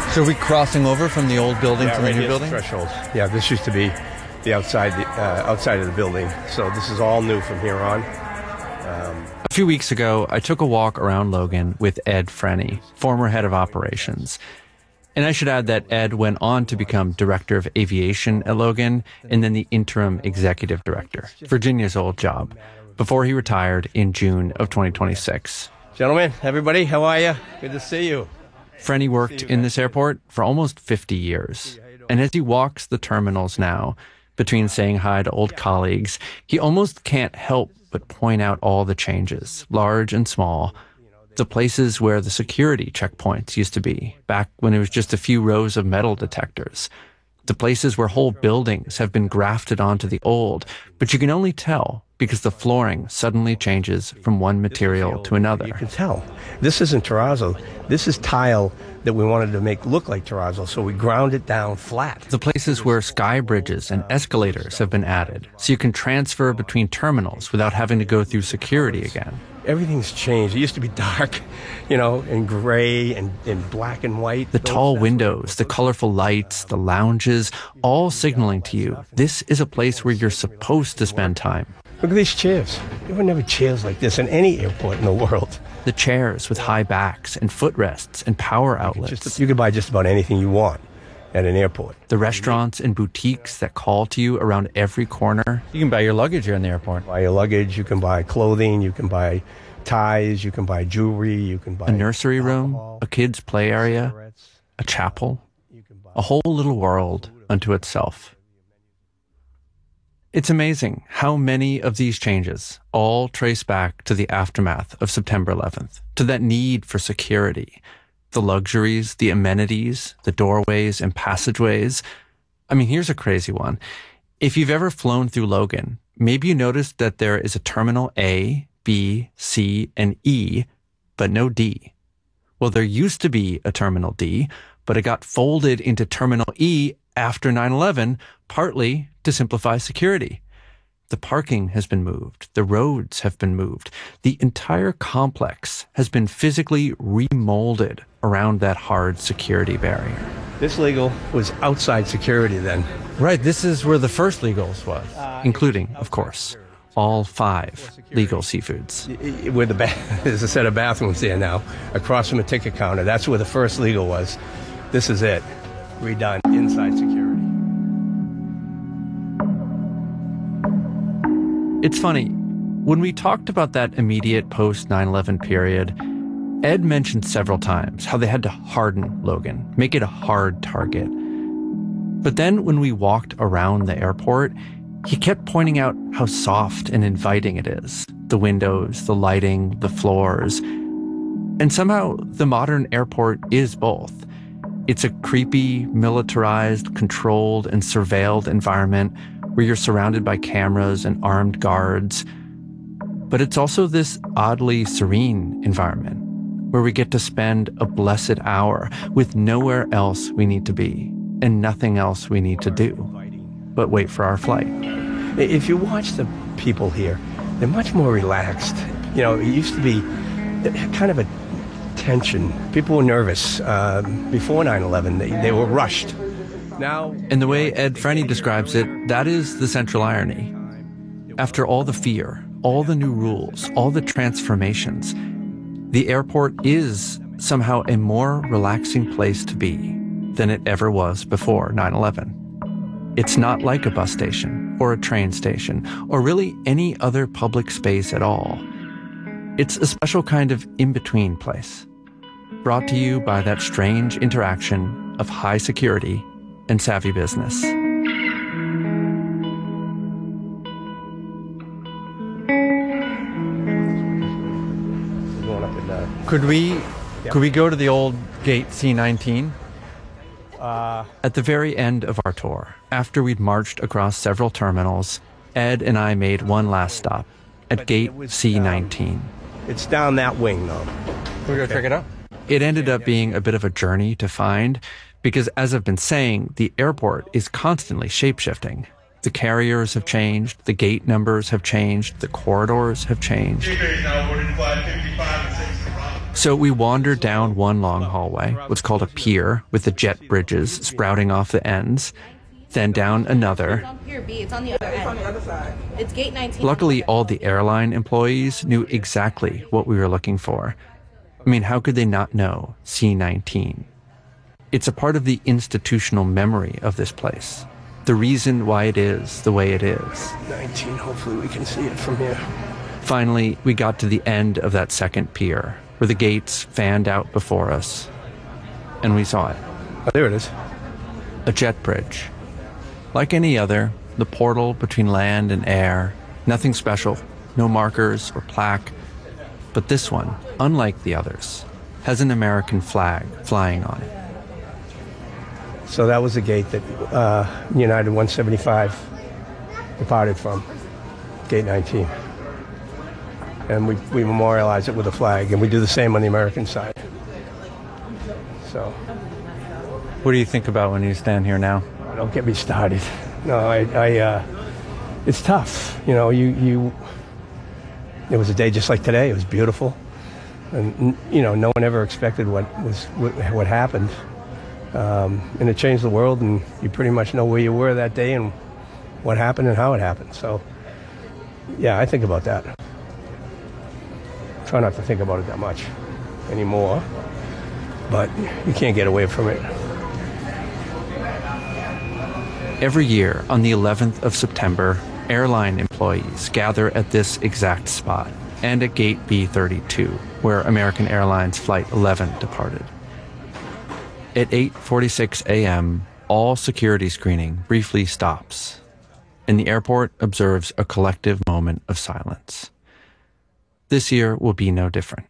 So are we crossing over from the old building to the new building? Threshold. Yeah, this used to be the outside of the building. So this is all new from here on. A few weeks ago, I took a walk around Logan with Ed Frenny, former head of operations. And I should add that Ed went on to become director of aviation at Logan and then the interim executive director, Virginia's old job, before he retired in June of 2026. Gentlemen, everybody, how are you? Good to see you. Frenny worked in this airport for almost 50 years. And as he walks the terminals now, between saying hi to old colleagues, he almost can't help but point out all the changes, large and small, the places where the security checkpoints used to be, back when it was just a few rows of metal detectors, the places where whole buildings have been grafted onto the old, but you can only tell because the flooring suddenly changes from one material to another. You can tell. This isn't terrazzo. This is tile that we wanted to make look like terrazzo, so we ground it down flat. The places where sky bridges and escalators have been added, so you can transfer between terminals without having to go through security again. Everything's changed. It used to be dark, and gray and black and white. The tall windows, the colorful lights, the lounges, all signaling to you, this is a place where you're supposed to spend time. Look at these chairs. There were never chairs like this in any airport in the world. The chairs with high backs and footrests and power outlets. You could buy just about anything you want at an airport. The restaurants and boutiques that call to you around every corner. You can buy your luggage here in the airport. Buy your luggage, you can buy clothing, you can buy ties, you can buy jewelry, you can buy a nursery room, alcohol, a kids' play area, a chapel, a whole little world unto itself. It's amazing how many of these changes all trace back to the aftermath of September 11th, to that need for security, the luxuries, the amenities, the doorways and passageways. I mean, here's a crazy one. If you've ever flown through Logan, maybe you noticed that there is a terminal A, B, C, and E, but no D. Well, there used to be a terminal D, but it got folded into terminal E after 9/11, partly to simplify security. The parking has been moved. The roads have been moved. The entire complex has been physically remolded around that hard security barrier. This legal was outside security then. Right, this is where the first Legals was. Including, of course, all 5 legal seafoods. Where there's a set of bathrooms there now, across from a ticket counter. That's where the first legal was. This is it, redone inside security. It's funny, when we talked about that immediate post-9/11 period, Ed mentioned several times how they had to harden Logan, make it a hard target. But then when we walked around the airport, he kept pointing out how soft and inviting it is. The windows, the lighting, the floors. And somehow the modern airport is both. It's a creepy, militarized, controlled, and surveilled environment where you're surrounded by cameras and armed guards. But it's also this oddly serene environment where we get to spend a blessed hour with nowhere else we need to be and nothing else we need to do but wait for our flight. If you watch the people here, they're much more relaxed. It used to be kind of a tension. People were nervous. Before 9/11, they were rushed. Now, and the way Ed Frenny describes it, that is the central irony. After all the fear, all the new rules, all the transformations, the airport is somehow a more relaxing place to be than it ever was before 9/11. It's not like a bus station or a train station or really any other public space at all. It's a special kind of in-between place, brought to you by that strange interaction of high security and savvy business. Could we go to the old gate C19? At the very end of our tour, after we'd marched across several terminals, Ed and I made one last stop at gate C19. It's down that wing, though. Can we go check it out? It ended up being a bit of a journey to find, because as I've been saying, the airport is constantly shape-shifting. The carriers have changed, the gate numbers have changed, the corridors have changed. So we wander down one long hallway, what's called a pier, with the jet bridges sprouting off the ends, then down another. It's on Pier B. It's on the other end. It's on the other side. It's gate 19. Luckily, all the airline employees knew exactly what we were looking for. I mean, how could they not know C-19? It's a part of the institutional memory of this place. The reason why it is the way it is. 19, hopefully we can see it from here. Finally, we got to the end of that second pier, where the gates fanned out before us. And we saw it. Oh, there it is. A jet bridge. Like any other, the portal between land and air. Nothing special, no markers or plaque. But this one, unlike the others, has an American flag flying on it. So that was the gate that United 175 departed from, gate 19. And we memorialize it with a flag, and we do the same on the American side. So. What do you think about when you stand here now? Don't get me started. No, it's tough. You know, it was a day just like today. It was beautiful. And, you know, no one ever expected what happened. And it changed the world, and you pretty much know where you were that day and what happened and how it happened. So, yeah, I think about that. Try not to think about it that much anymore, but you can't get away from it. Every year, on the 11th of September, airline employees gather at this exact spot and at gate B32, where American Airlines Flight 11 departed. At 8:46 a.m., all security screening briefly stops, and the airport observes a collective moment of silence. This year will be no different.